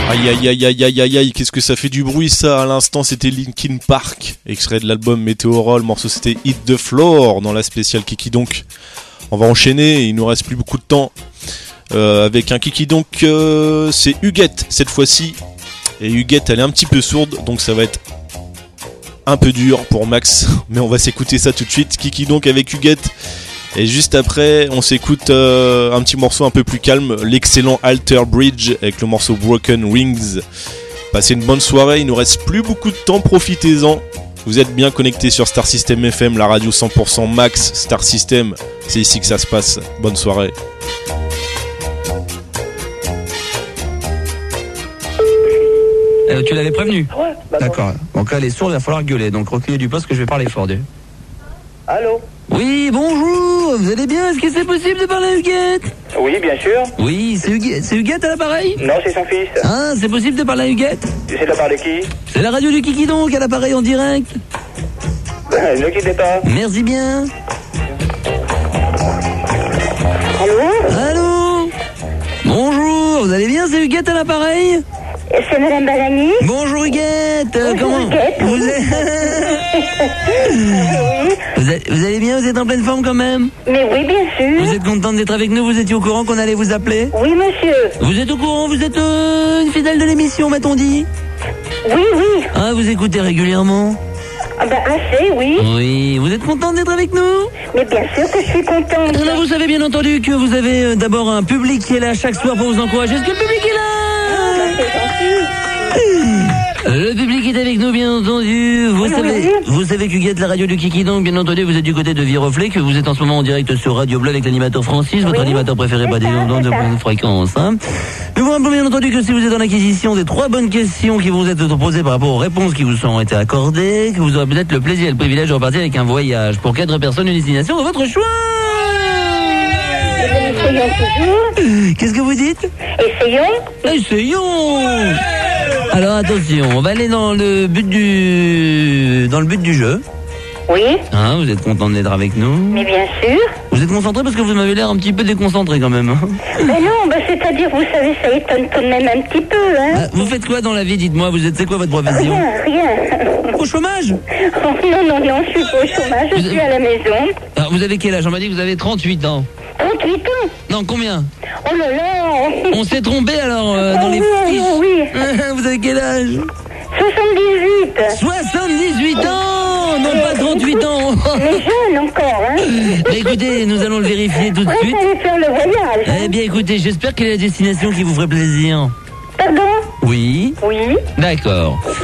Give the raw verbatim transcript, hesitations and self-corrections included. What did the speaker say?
Aïe aïe aïe aïe aïe aïe aïe, qu'est-ce que ça fait du bruit ça. À l'instant c'était Linkin Park, extrait de l'album Meteora, le morceau c'était Hit the Floor dans la spéciale Kiki Donc. On va enchaîner, il nous reste plus beaucoup de temps euh, avec un Kiki Donc, euh, c'est Huguette cette fois-ci. Et Huguette elle est un petit peu sourde, donc ça va être un peu dur pour Max, mais on va s'écouter ça tout de suite. Kiki Donc avec Huguette. Et juste après, on s'écoute euh, un petit morceau un peu plus calme, l'excellent Alter Bridge avec le morceau Broken Wings. Passez une bonne soirée, il nous reste plus beaucoup de temps, profitez-en. Vous êtes bien connectés sur Star System F M, la radio cent pour cent Max, Star System, c'est ici que ça se passe. Bonne soirée. Euh, tu l'avais prévenu? Ouais, bah d'accord. Donc elle est sourde, il va falloir gueuler. Donc reculez du poste que je vais parler fort. Allô? Oui, bonjour, vous allez bien? Est-ce que c'est possible de parler à Huguette? Oui, bien sûr. Oui, c'est Huguette, c'est Huguette à l'appareil? Non, c'est son fils. Ah, c'est possible de parler à Huguette? Tu sais de la part de qui? C'est la radio du Kiki Donc à l'appareil en direct. Ne quittez pas. Merci bien. Allô? Allô? Bonjour, vous allez bien? C'est Huguette à l'appareil? C'est Madame Balani. Bonjour Huguette. Bonjour Comment Huguette. vous, êtes... vous, allez, vous allez bien? Vous êtes en pleine forme quand même? Mais oui, bien sûr. Vous êtes contente d'être avec nous? Vous étiez au courant qu'on allait vous appeler? Oui, monsieur. Vous êtes au courant? Vous êtes euh, une fidèle de l'émission, m'a-t-on dit? Oui, oui. Ah, vous écoutez régulièrement? Ah ben, assez, oui. Oui. Vous êtes contente d'être avec nous? Mais bien sûr que je suis contente. Alors, vous savez bien entendu que vous avez euh, d'abord un public qui est là chaque soir pour vous encourager. Est-ce que le public est là? Ah, c'est gentil. Le public est avec nous, bien entendu. Vous Oui, savez, oui, oui. vous savez qu'Huguette, la radio du Kiki Donc, bien entendu, vous êtes du côté de Viroflay, que vous êtes en ce moment en direct sur Radio Bleu avec l'animateur Francis, votre Oui, animateur préféré, c'est pas des ça, ondes de c'est ça. bonne fréquence. Hein. Nous vous rappelons bien entendu que si vous êtes en acquisition des trois bonnes questions qui vous être posées par rapport aux réponses qui vous sont été accordées, que vous aurez peut-être le plaisir et le privilège de repartir avec un voyage pour quatre personnes, une destination de votre choix. Essayons toujours. Qu'est-ce que vous dites? Essayons. Essayons. Alors attention, on va aller dans le but du dans le but du jeu. Oui, Hein, vous êtes content d'être avec nous? mais bien sûr. Vous êtes concentré parce que vous m'avez l'air un petit peu déconcentré quand même. Hein. Mais non, ben, c'est-à-dire, vous savez, ça étonne tout de même un petit peu, hein. Ah, vous faites quoi dans la vie? Dites-moi, vous êtes c'est quoi votre profession? Rien, rien. Au chômage? Oh, non, non, non, je suis pas au chômage, je Vous suis avez- à la maison. Alors, vous avez quel âge? On m'a dit que vous avez trente-huit ans. trente-huit ans. Non, combien? Oh là là. On s'est trompé alors euh, dans Oh les oui, fiches. oui. Vous avez quel âge? soixante-dix-huit. soixante-dix-huit ans. Non, pas trente-huit ans. Mais jeune encore, hein. Mais écoutez, nous allons le vérifier tout de Ouais, suite. ça allait faire le voyage. Eh bien, écoutez, j'espère quelle est la destination qui vous ferait plaisir. Pardon? Oui. Oui. D'accord.